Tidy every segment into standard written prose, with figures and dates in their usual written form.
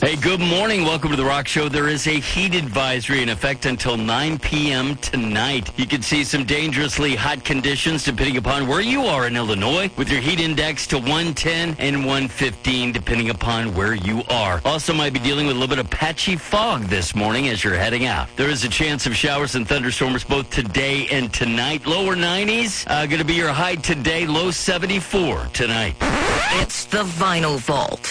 Hey, good morning. Welcome to the Rock Show. There is a heat advisory in effect until 9 p.m. tonight. You can see some dangerously hot conditions depending upon where you are in Illinois, with your heat index to 110 and 115 depending upon where you are. Also might be dealing with a little bit of patchy fog this morning as you're heading out. There is a chance of showers and thunderstorms both today and tonight. Lower 90s, going to be your high today, low 74 tonight. It's the Vinyl Vault.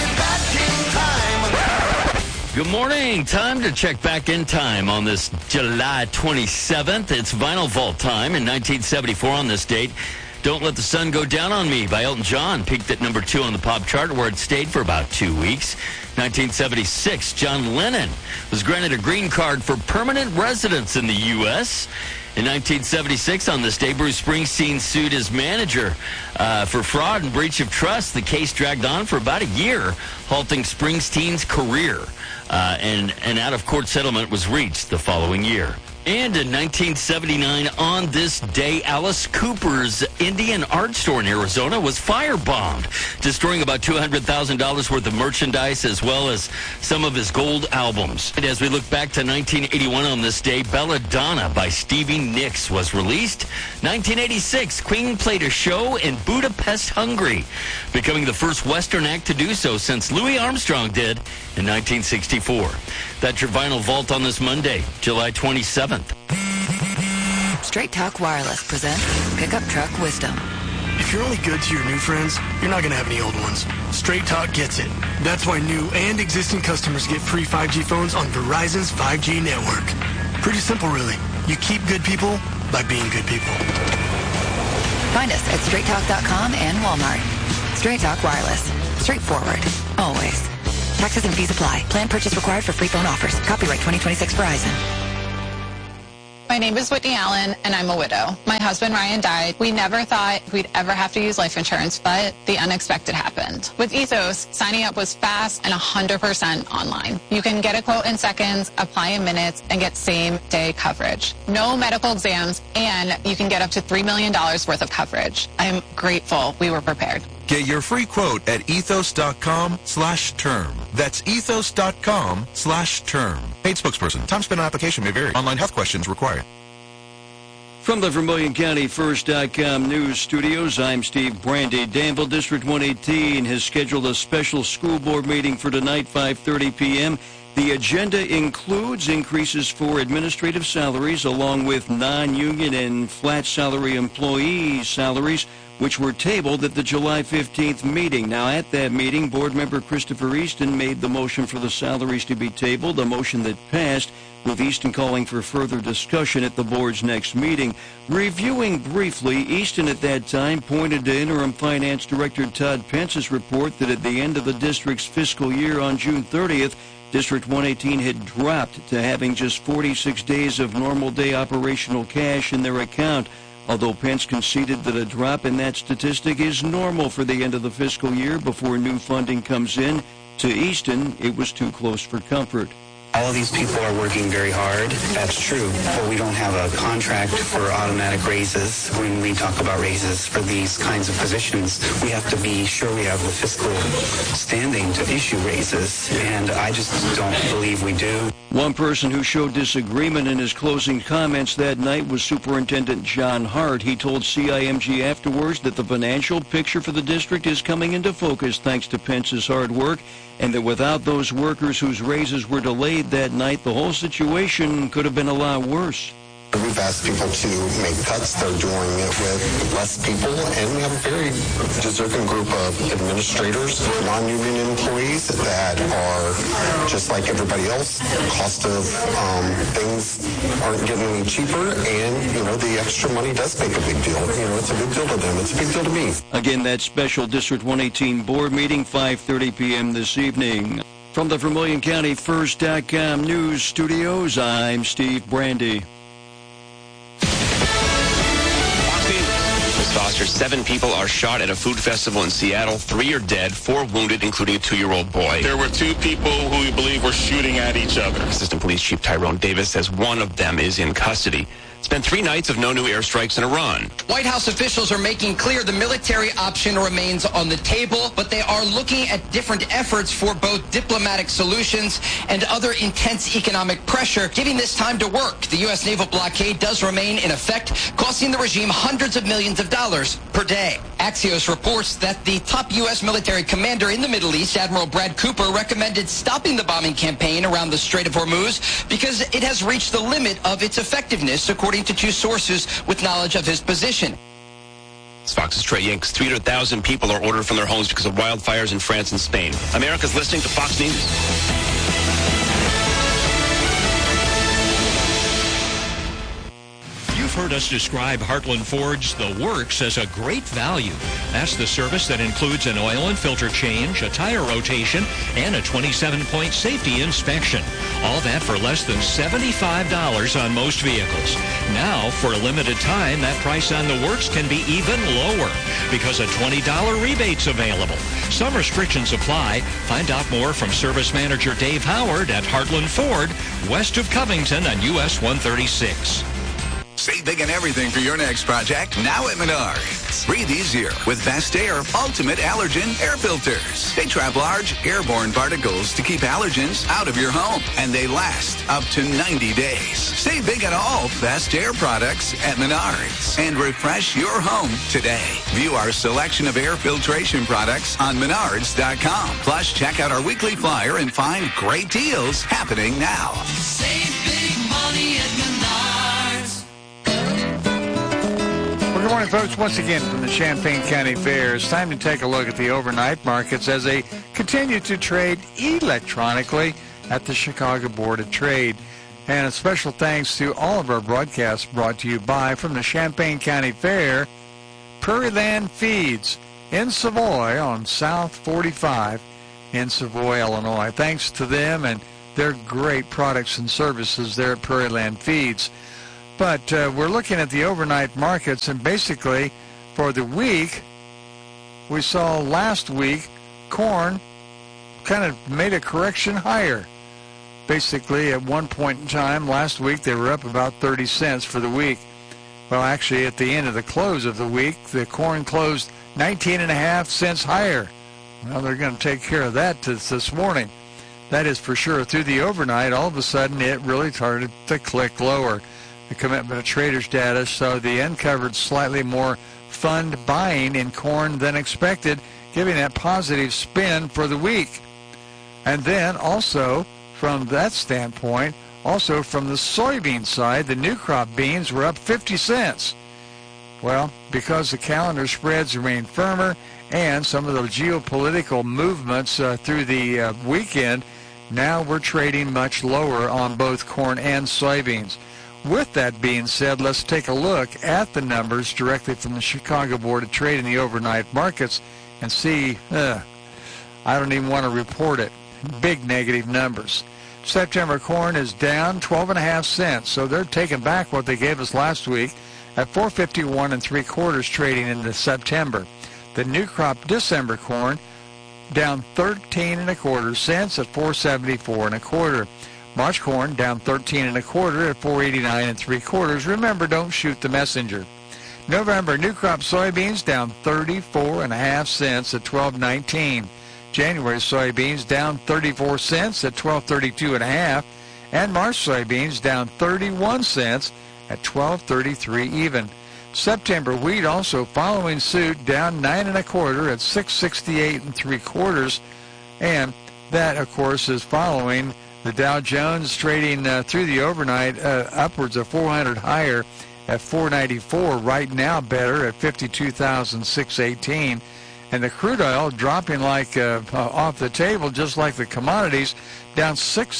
Good morning. Time to check back in time on this July 27th. It's Vinyl Vault time in 1974 on this date. Don't Let the Sun Go Down on Me by Elton John peaked at number 2 on the pop chart, where it stayed for about 2 weeks. 1976, John Lennon was granted a green card for permanent residence in the U.S. In 1976, on this day, Bruce Springsteen sued his manager for fraud and breach of trust. The case dragged on for about a year, halting Springsteen's career. And an out-of-court settlement was reached the following year. And in 1979, on this day, Alice Cooper's Indian art store in Arizona was firebombed, destroying about $200,000 worth of merchandise as well as some of his gold albums. And as we look back to 1981 on this day, Belladonna by Stevie Nicks was released. 1986, Queen played a show in Budapest, Hungary, becoming the first Western act to do so since Louis Armstrong did in 1964. That's your Vinyl Vault on this Monday, July 27th. Straight Talk Wireless presents Pickup Truck Wisdom. If you're only good to your new friends, you're not going to have any old ones. Straight Talk gets it. That's why new and existing customers get free 5G phones on Verizon's 5G network. Pretty simple, really. You keep good people by being good people. Find us at straighttalk.com and Walmart. Straight Talk Wireless. Straightforward. Always. Taxes and fees apply. Plan purchase required for free phone offers. Copyright 2026 Verizon. My name is Whitney Allen, and I'm a widow. My husband, Ryan, died. We never thought we'd ever have to use life insurance, but the unexpected happened. With Ethos, signing up was fast and 100% online. You can get a quote in seconds, apply in minutes, and get same-day coverage. No medical exams, and you can get up to $3 million worth of coverage. I'm grateful we were prepared. Get your free quote at ethos.com/term. That's ethos.com/term. Paid spokesperson. Time spent on application may vary. Online health questions required. From the Vermilion County First.com News Studios, I'm Steve Brandy. Danville District 118 has scheduled a special school board meeting for tonight, 5:30 p.m. The agenda includes increases for administrative salaries along with non-union and flat salary employee salaries, which were tabled at the July 15th meeting. Now, at that meeting, board member Christopher Easton made the motion for the salaries to be tabled, a motion that passed, with Easton calling for further discussion at the board's next meeting. Reviewing briefly, Easton at that time pointed to Interim Finance Director Todd Pence's report that at the end of the district's fiscal year on June 30th, District 118 had dropped to having just 46 days of normal day operational cash in their account. Although Pence conceded that a drop in that statistic is normal for the end of the fiscal year before new funding comes in, to Easton, it was too close for comfort. All of these people are working very hard. That's true. But we don't have a contract for automatic raises. When we talk about raises for these kinds of positions, we have to be sure we have the fiscal standing to issue raises. And I just don't believe we do. One person who showed disagreement in his closing comments that night was Superintendent John Hart. He told CIMG afterwards that the financial picture for the district is coming into focus thanks to Pence's hard work, and that without those workers whose raises were delayed that night, the whole situation could have been a lot worse. We've asked people to make cuts. They're doing it with less people, and we have a very deserving group of administrators, non-union employees that are just like everybody else. Cost of things aren't getting any cheaper, and, the extra money does make a big deal. It's a big deal to them. It's a big deal to me. Again, that special District 118 board meeting, 5:30 p.m. this evening. From the Vermilion County First.com News Studios, I'm Steve Brandy. Foster, 7 people are shot at a food festival in Seattle. 3 are dead, 4 wounded, including a 2-year-old boy. There were 2 people who we believe were shooting at each other. Assistant Police Chief Tyrone Davis says one of them is in custody. It's been 3 nights of no new airstrikes in Iran. White House officials are making clear the military option remains on the table, but they are looking at different efforts for both diplomatic solutions and other intense economic pressure, giving this time to work. The U.S. naval blockade does remain in effect, costing the regime hundreds of millions of dollars per day. Axios reports that the top U.S. military commander in the Middle East, Admiral Brad Cooper, recommended stopping the bombing campaign around the Strait of Hormuz because it has reached the limit of its effectiveness, according to 2 sources with knowledge of his position. Fox's Trey Yanks. 300,000 people are ordered from their homes because of wildfires in France and Spain. America's listening to Fox News. You've heard us describe Heartland Ford's The Works as a great value. That's the service that includes an oil and filter change, a tire rotation, and a 27-point safety inspection. All that for less than $75 on most vehicles. Now, for a limited time, that price on The Works can be even lower because a $20 rebate's available. Some restrictions apply. Find out more from Service Manager Dave Howard at Heartland Ford, west of Covington on US 136. Save big on everything for your next project now at Menards. Breathe easier with Vest Air Ultimate Allergen Air Filters. They trap large airborne particles to keep allergens out of your home, and they last up to 90 days. Save big on all Vest Air products at Menards and refresh your home today. View our selection of air filtration products on Menards.com. Plus, check out our weekly flyer and find great deals happening now. Save big money at Menards. Well, good morning, folks. Once again from the Champaign County Fair, it's time to take a look at the overnight markets as they continue to trade electronically at the Chicago Board of Trade. And a special thanks to all of our broadcasts brought to you by, from the Champaign County Fair, Prairie Land Feeds in Savoy on South 45 in Savoy, Illinois. Thanks to them and their great products and services there at Prairie Land Feeds. But we're looking at the overnight markets, and basically for the week, we saw last week corn kind of made a correction higher. Basically, at one point in time last week, they were up about 30 cents for the week. Well, actually, at the end of the close of the week, the corn closed 19.5 cents higher. Well, they're going to take care of that this morning. That is for sure. Through the overnight, all of a sudden, it really started to click lower. The Commitment of Traders data showed the uncovered slightly more fund buying in corn than expected, giving that positive spin for the week. And then also, from that standpoint, also from the soybean side, the new crop beans were up 50 cents. Well, because the calendar spreads remain firmer and some of the geopolitical movements through the weekend, now we're trading much lower on both corn and soybeans. With that being said, let's take a look at the numbers directly from the Chicago Board of Trade in the overnight markets and see, I don't even want to report it, big negative numbers. September corn is down 12.5 cents, so they're taking back what they gave us last week at 451 3/4 trading into September. The new crop December corn down 13 1/4 cents at 474 1/4. March corn down 13 1/4 at 489 3/4. Remember, don't shoot the messenger. November new crop soybeans down 34.5 cents at 12.19. January soybeans down 34 cents at 12.32 1/2, and March soybeans down 31 cents at 12.33 even. September wheat also following suit, down 9 1/4 at 668 3/4, and that of course is following the Dow Jones trading through the overnight upwards of 400 higher at 494, right now better at 52,618. And the crude oil dropping like off the table, just like the commodities, down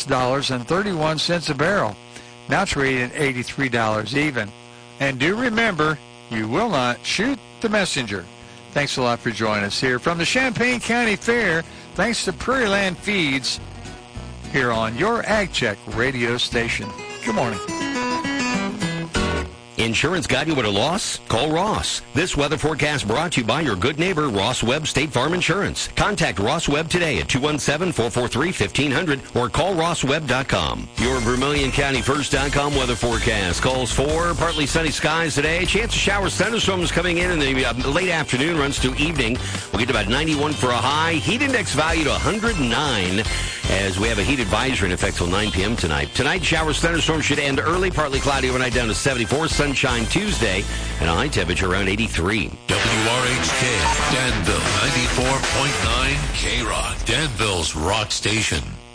$6.31 a barrel, now trading at $83 even. And do remember, you will not shoot the messenger. Thanks a lot for joining us here from the Champaign County Fair. Thanks to Prairie Land Feeds, here on your Ag Check radio station. Good morning. Insurance got you at a loss? Call Ross. This weather forecast brought to you by your good neighbor, Ross Webb State Farm Insurance. Contact Ross Webb today at 217-443-1500 or call rosswebb.com. Your Vermilion County First.com weather forecast calls for partly sunny skies today. Chance of showers, thunderstorms coming in the late afternoon, runs through evening. We'll get to about 91 for a high. Heat index value to 109 as we have a heat advisory in effect till 9 p.m. tonight. Tonight, showers, thunderstorms should end early, partly cloudy overnight down to 74. Sunshine Tuesday and a high temperature around 83. WRHK, Danville, 94.9 K-Rock, Danville's rock station.